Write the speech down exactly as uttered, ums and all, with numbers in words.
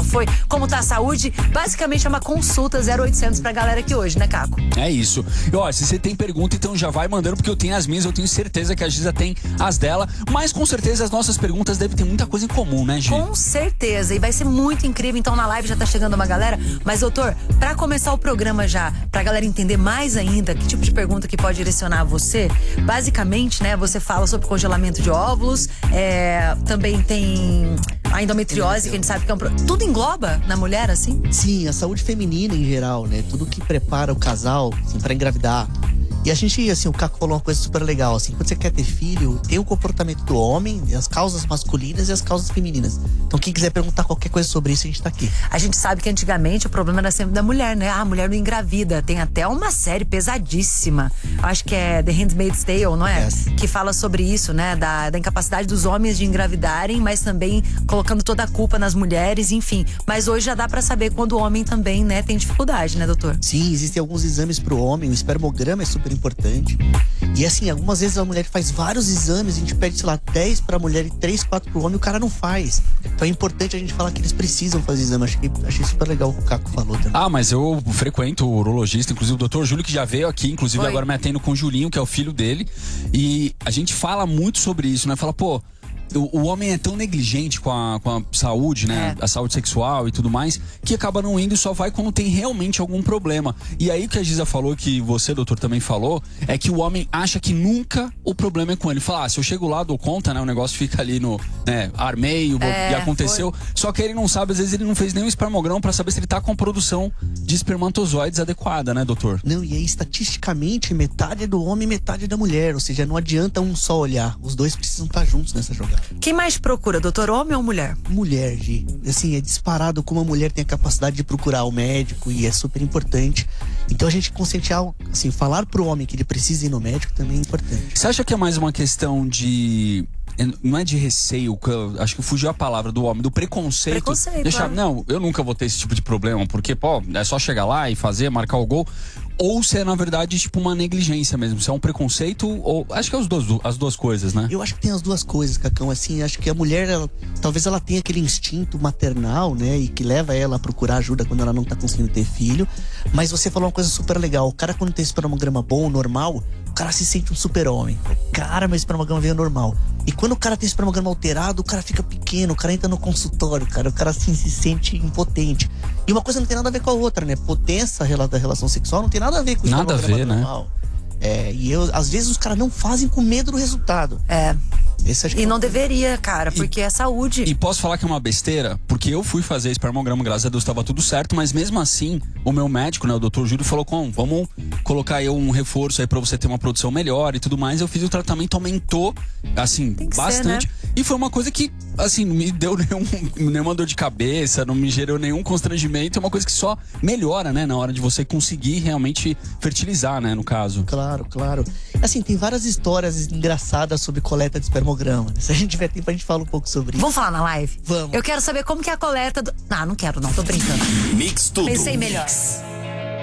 foi, como tá a saúde. Basicamente é uma consulta zero oitocentos pra galera aqui hoje, né, Caco? É isso. E ó, se você tem pergunta, então já vai mandando, porque eu tenho as minhas, eu tenho certeza que a Giza tem as dela, mas com certeza as nossas perguntas devem ter muita coisa em comum, né, Gi? Com certeza, e vai ser muito incrível. Então na live já tá chegando uma galera, mas doutor, pra começar o programa já, pra galera entender mais ainda que tipo de pergunta que pode direcionar a você, basicamente, né, você fala sobre congelamento de óvulos, é, também tem a endometriose, que a gente sabe que é um pro... tudo engloba na mulher, assim? Sim, a saúde feminina em geral, né? Tudo que prepara o casal, assim, pra engravidar. E a gente, assim, o Caco falou uma coisa super legal, assim, quando você quer ter filho, tem o comportamento do homem, as causas masculinas e as causas femininas. Então quem quiser perguntar qualquer coisa sobre isso, a gente tá aqui. A gente sabe que antigamente o problema era sempre da mulher, né? Ah, a mulher não engravida. Tem até uma série pesadíssima, acho que é The Handmaid's Tale, não é? Yes. Que fala sobre isso, né? Da, da incapacidade dos homens de engravidarem, mas também colocando toda a culpa nas mulheres, enfim. Mas hoje já dá pra saber quando o homem também, né, tem dificuldade, né, doutor? Sim, existem alguns exames pro homem, o espermograma é super importante. E assim, algumas vezes a mulher faz vários exames, a gente pede, sei lá, dez pra mulher e três, quatro pro homem, o cara não faz. Então é importante a gente falar que eles precisam fazer exame. Achei, achei super legal o que o Caco falou também. Ah, mas eu frequento o urologista, inclusive o doutor Júlio, que já veio aqui, inclusive Oi. Agora me atendo com o Julinho, que é o filho dele. E a gente fala muito sobre isso, né? Fala, pô, O, o homem é tão negligente com a, com a saúde, né? É. A saúde sexual e tudo mais, que acaba não indo e só vai quando tem realmente algum problema. E aí o que a Giza falou, que você, doutor, também falou, é que o homem acha que nunca o problema é com ele. Fala, ah, se eu chego lá, dou conta, né? O negócio fica ali no, né? Armei, É, e aconteceu. foi. Só que ele não sabe, às vezes ele não fez nenhum espermograma pra saber se ele tá com a produção de espermatozoides adequada, né, doutor? Não, e aí estatisticamente metade é do homem e metade é da mulher. Ou seja, não adianta um só olhar. Os dois precisam estar juntos nessa jogada. Quem mais procura, doutor, homem ou mulher? Mulher, Gi. Assim, é disparado como a mulher tem a capacidade de procurar o médico e é super importante. Então a gente conscientizar, assim, falar pro homem que ele precisa ir no médico também é importante. Você acha que é mais uma questão de... Não é de receio, que eu acho que fugiu a palavra do homem, do preconceito. Preconceito, Deixar, claro. não, eu nunca vou ter esse tipo de problema, porque, pô, é só chegar lá e fazer, marcar o gol. Ou se é, na verdade, tipo uma negligência mesmo. Se é um preconceito, ou... Acho que é as duas, as duas coisas, né? Eu acho que tem as duas coisas, Cacão. Assim, acho que a mulher, ela, talvez ela tenha aquele instinto maternal, né? E que leva ela a procurar ajuda quando ela não tá conseguindo ter filho. Mas você falou uma coisa super legal. O cara, quando tem espermograma bom, normal, o cara se sente um super-homem. Cara, meu espermograma veio normal. E quando o cara tem espermograma alterado, o cara fica pequeno, o cara entra no consultório, cara. O cara, assim, se sente impotente. E uma coisa não tem nada a ver com a outra, né? Potência da relação sexual não tem nada a ver com o Nada a ver, né? normal. É, e eu, às vezes os caras não fazem com medo do resultado. É. Esse acho que E é não uma- deveria, cara, porque é saúde. E posso falar que é uma besteira? Porque eu fui fazer espermograma, graças a Deus estava tudo certo, mas mesmo assim, o meu médico, né, o doutor Júlio, falou, com, vamos colocar aí um reforço aí pra você ter uma produção melhor e tudo mais. Eu fiz o tratamento, aumentou, assim, Tem que ser, bastante. né? E foi uma coisa que, assim, não me deu nenhum, nenhuma dor de cabeça, não me gerou nenhum constrangimento. É uma coisa que só melhora, né, na hora de você conseguir realmente fertilizar, né, no caso. Claro, claro. Assim, tem várias histórias engraçadas sobre coleta de espermograma. Né? Se a gente tiver tempo, a gente fala um pouco sobre isso. Vamos falar na live? Vamos. Eu quero saber como que é a coleta do... Ah, não quero não, tô brincando. Mix tudo. Pensei melhor.